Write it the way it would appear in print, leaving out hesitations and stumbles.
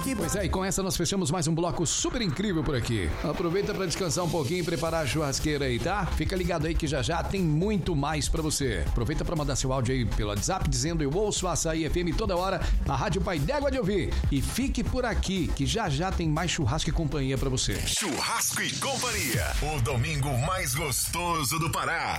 Pois é, e com essa nós fechamos mais um bloco super incrível por aqui. Aproveita para descansar um pouquinho e preparar a churrasqueira aí, tá? Fica ligado aí que já já tem muito mais pra você. Aproveita para mandar seu áudio aí pelo WhatsApp dizendo eu ouço a Açaí FM toda hora, a Rádio Pai d'Égua de ouvir. E fique por aqui que já já tem mais churrasco e companhia pra você. Churrasco e Companhia, o domingo mais gostoso do Pará.